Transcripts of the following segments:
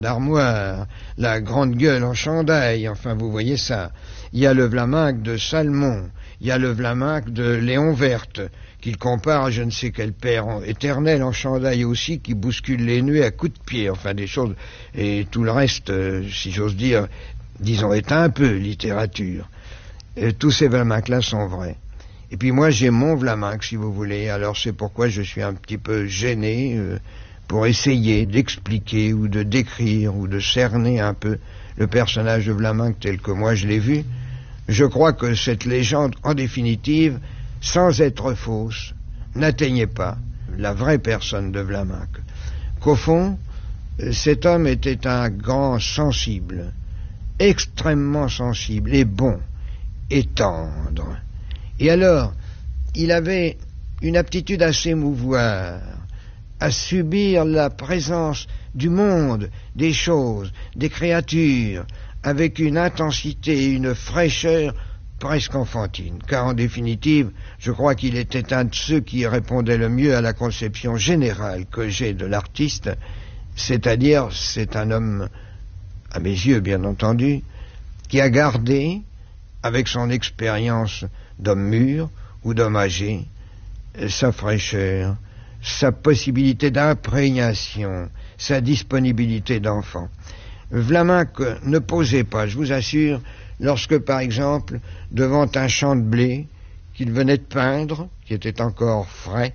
d'Armoire, la grande gueule en chandail, enfin vous voyez ça. Il y a le Vlaminck de Salmon, il y a le Vlaminck de Léon Verte, qu'il compare à je ne sais quel père éternel en chandail aussi, qui bouscule les nuées à coups de pied, enfin des choses, et tout le reste, si j'ose dire, disons, est un peu littérature. Tous ces Vlaminck-là sont vrais. Et puis moi j'ai mon Vlaminck, si vous voulez, alors c'est pourquoi je suis un petit peu gêné, pour essayer d'expliquer ou de décrire ou de cerner un peu le personnage de Vlaminck tel que moi je l'ai vu. Je crois que cette légende, en définitive, sans être fausse, n'atteignait pas la vraie personne de Vlaminck. Qu'au fond, cet homme était un grand sensible, extrêmement sensible et bon et tendre. Et alors, il avait une aptitude à s'émouvoir, à subir la présence du monde, des choses, des créatures, avec une intensité et une fraîcheur presque enfantine. Car en définitive, je crois qu'il était un de ceux qui répondait le mieux à la conception générale que j'ai de l'artiste, c'est-à-dire c'est un homme, à mes yeux bien entendu, qui a gardé, avec son expérience d'homme mûr ou d'homme âgé, sa fraîcheur, sa possibilité d'imprégnation, sa disponibilité d'enfant. Vlaminck ne posait pas, je vous assure, lorsque, par exemple, devant un champ de blé qu'il venait de peindre, qui était encore frais,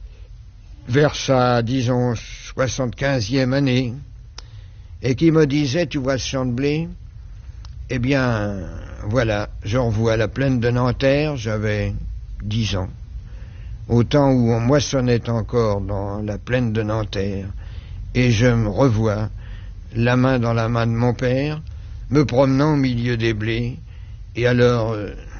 vers sa, disons, 75e année, et qui me disait, tu vois ce champ de blé? Eh bien, voilà, je revois la plaine de Nanterre, j'avais 10 ans. Au temps où on moissonnait encore dans la plaine de Nanterre, et je me revois, la main dans la main de mon père, me promenant au milieu des blés, et alors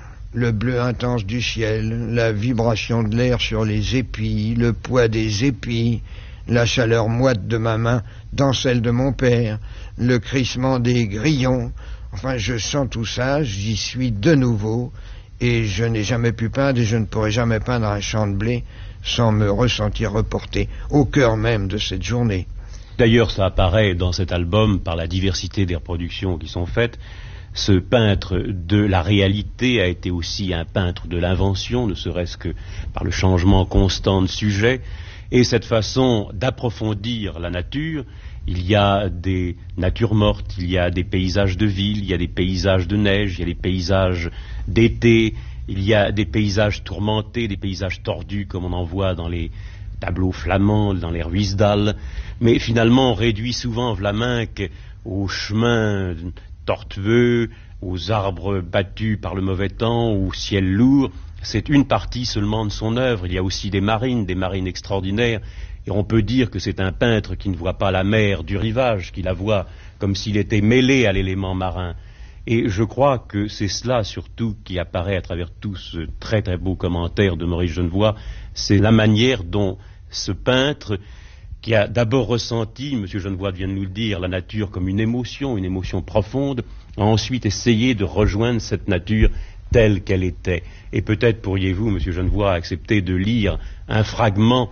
le bleu intense du ciel, la vibration de l'air sur les épis, le poids des épis, la chaleur moite de ma main dans celle de mon père, le crissement des grillons, enfin je sens tout ça, j'y suis de nouveau, et je n'ai jamais pu peindre et je ne pourrai jamais peindre un champ de blé sans me ressentir reporté au cœur même de cette journée. D'ailleurs, ça apparaît dans cet album par la diversité des reproductions qui sont faites. Ce peintre de la réalité a été aussi un peintre de l'invention, ne serait-ce que par le changement constant de sujet, et cette façon d'approfondir la nature. Il y a des natures mortes, il y a des paysages de ville, il y a des paysages de neige, il y a des paysages d'été, il y a des paysages tourmentés, des paysages tordus comme on en voit dans les tableaux flamands, dans les Ruisdael. Mais finalement, on réduit souvent Vlaminck aux chemins tortueux, aux arbres battus par le mauvais temps, au ciel lourd. C'est une partie seulement de son œuvre. Il y a aussi des marines extraordinaires. Et on peut dire que c'est un peintre qui ne voit pas la mer du rivage, qui la voit comme s'il était mêlé à l'élément marin. Et je crois que c'est cela surtout qui apparaît à travers tout ce très très beau commentaire de Maurice Genevoix, c'est la manière dont ce peintre, qui a d'abord ressenti, M. Genevoix vient de nous le dire, la nature comme une émotion profonde, a ensuite essayé de rejoindre cette nature telle qu'elle était. Et peut-être pourriez-vous, M. Genevoix, accepter de lire un fragment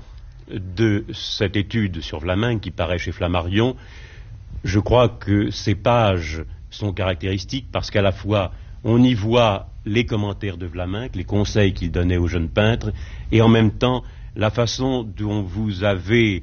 de cette étude sur Vlaminck qui paraît chez Flammarion. Je crois que ces pages sont caractéristiques parce qu'à la fois on y voit les commentaires de Vlaminck, les conseils qu'il donnait aux jeunes peintres, et en même temps la façon dont vous avez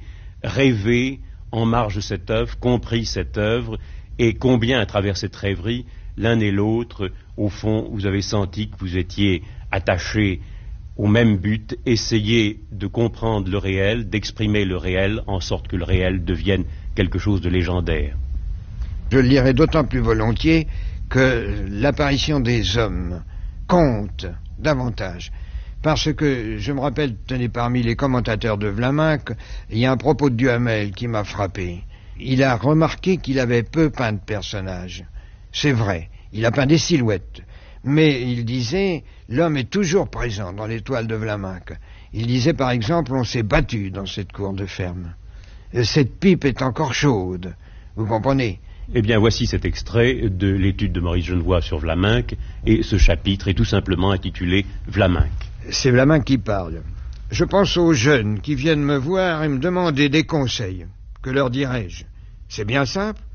rêvé en marge de cette œuvre, compris cette œuvre, et combien à travers cette rêverie, l'un et l'autre, au fond, vous avez senti que vous étiez attachés au même but, essayer de comprendre le réel, d'exprimer le réel, en sorte que le réel devienne quelque chose de légendaire. Je le lirai d'autant plus volontiers que l'apparition des hommes compte davantage. Parce que, je me rappelle, tenez, parmi les commentateurs de Vlaminck, il y a un propos de Duhamel qui m'a frappé. Il a remarqué qu'il avait peu peint de personnages. C'est vrai, il a peint des silhouettes. Mais il disait, l'homme est toujours présent dans les toiles de Vlaminck. Il disait par exemple, on s'est battu dans cette cour de ferme. Cette pipe est encore chaude. Vous comprenez? Eh bien, voici cet extrait de l'étude de Maurice Genevoix sur Vlaminck, et ce chapitre est tout simplement intitulé Vlaminck. C'est Vlaminck qui parle. Je pense aux jeunes qui viennent me voir et me demander des conseils. Que leur dirais-je? C'est bien simple.